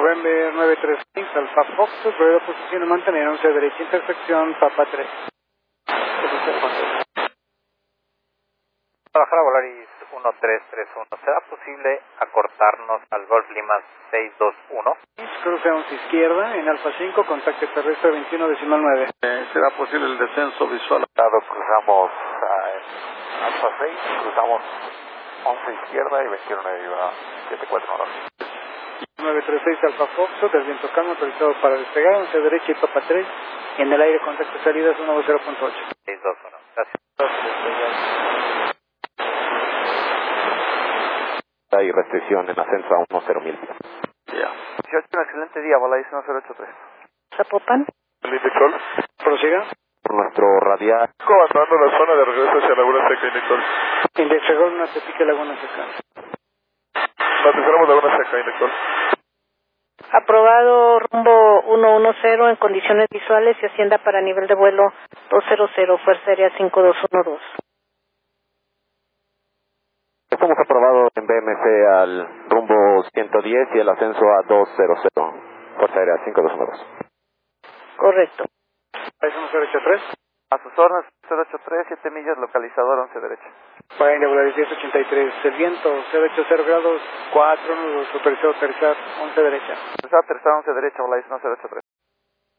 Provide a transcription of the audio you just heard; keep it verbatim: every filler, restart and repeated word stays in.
November nueve tres seis, Alfa Fox, prueba posición de mantener once derecha, intersección, Papa tres. Guadalajara Volaris uno tres tres uno, ¿será posible acortarnos al Golf Lima seis dos uno? Cruce once izquierda, en Alfa cinco, contacto terrestre veintiuno decimal nueve. Eh, ¿Será posible el descenso visual? Cruzamos ah, en Alfa seis, cruzamos once izquierda y veintiuno siete cuatro uno. nueve tres seis Alfa Fox, del viento calmo, autorizado para despegar, once derecha y Papa tres, y en el aire contacto salidas uno dos cero punto ocho. seis dos uno, gracias. Hay restricción en ascenso a uno cero mil. Ya. dieciocho, un excelente día, Volaris uno cero ocho tres. Zapopan. Indexol. Prosiga. Por nuestro radial. Comandando la zona de regreso hacia Laguna Seca, Indexol. Indexegol, una Tepique, Laguna Seca. Aterrizamos Laguna Seca, Indexol. Aprobado rumbo ciento diez en condiciones visuales y ascienda para nivel de vuelo doscientos, Fuerza Aérea cinco dos uno dos. Estamos aprobados en B M C al rumbo ciento diez y el ascenso a doscientos, Fuerza Aérea cinco dos uno dos. Correcto. uno cero ocho tres. A sus órdenes, cero ocho tres, siete millas, localizador once derecha. Para India Volaris diez ochenta y tres, el viento cero ochenta grados, cuatro nudos, autorizado aterrizar once derecha. Empezó a aterrizar once derecha, Volaris uno cero ocho tres.